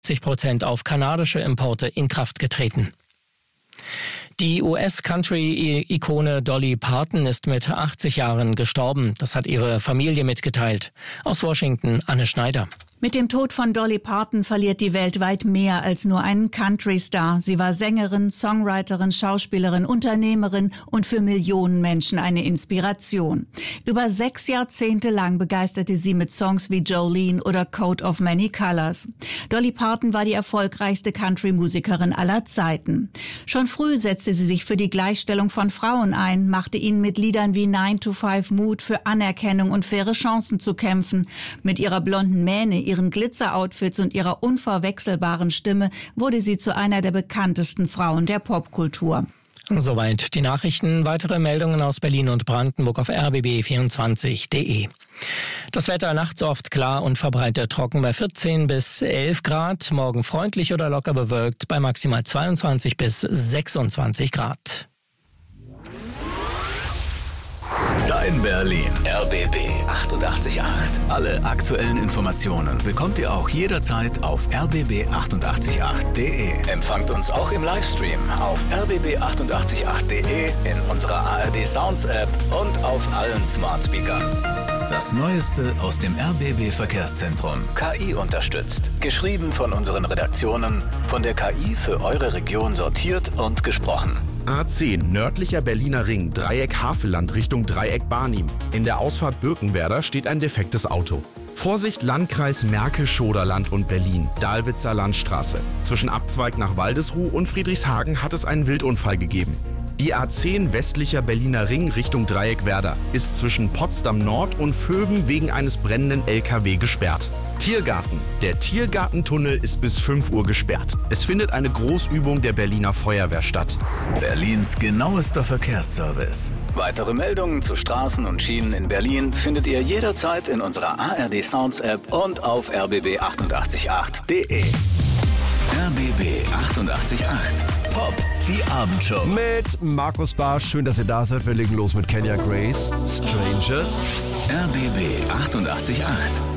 50% auf kanadische Importe in Kraft getreten. Die US-Country-Ikone Dolly Parton ist mit 80 Jahren gestorben. Das hat ihre Familie mitgeteilt. Aus Washington, Anne Schneider. Mit dem Tod von Dolly Parton verliert die Welt weit mehr als nur einen Country-Star. Sie war Sängerin, Songwriterin, Schauspielerin, Unternehmerin und für Millionen Menschen eine Inspiration. Über 6 Jahrzehnte lang begeisterte sie mit Songs wie Jolene oder Coat of Many Colors. Dolly Parton war die erfolgreichste Country-Musikerin aller Zeiten. Schon früh setzte sie sich für die Gleichstellung von Frauen ein, machte ihnen mit Liedern wie 9 to 5 Mut für Anerkennung und faire Chancen zu kämpfen. Mit ihrer blonden Mähne, ihren Glitzer-Outfits und ihrer unverwechselbaren Stimme wurde sie zu einer der bekanntesten Frauen der Popkultur. Soweit die Nachrichten. Weitere Meldungen aus Berlin und Brandenburg auf rbb24.de. Das Wetter nachts oft klar und verbreitet trocken bei 14 bis 11 Grad. Morgen freundlich oder locker bewölkt bei maximal 22 bis 26 Grad. Dein Berlin. RBB 888. Alle aktuellen Informationen bekommt ihr auch jederzeit auf rbb888.de. Empfangt uns auch im Livestream auf rbb888.de, in unserer ARD Sounds App und auf allen Smart Speakern. Das Neueste aus dem RBB Verkehrszentrum. KI unterstützt. Geschrieben von unseren Redaktionen, von der KI für eure Region sortiert und gesprochen. A10, nördlicher Berliner Ring, Dreieck Havelland Richtung Dreieck Barnim. In der Ausfahrt Birkenwerder steht ein defektes Auto. Vorsicht, Landkreis Märkisch-Schoderland und Berlin, Dahlwitzer Landstraße. Zwischen Abzweig nach Waldesruh und Friedrichshagen hat es einen Wildunfall gegeben. Die A10 westlicher Berliner Ring Richtung Dreieck Werder ist zwischen Potsdam Nord und Vöben wegen eines brennenden LKW gesperrt. Tiergarten. Der Tiergartentunnel ist bis 5 Uhr gesperrt. Es findet eine Großübung der Berliner Feuerwehr statt. Berlins genauester Verkehrsservice. Weitere Meldungen zu Straßen und Schienen in Berlin findet ihr jederzeit in unserer ARD Sounds App und auf rbb888.de. RBB 888 Pop, die Abendshow. Mit Markus Barsch. Schön, dass ihr da seid. Wir legen los mit Kenya Grace, Strangers. RBB 888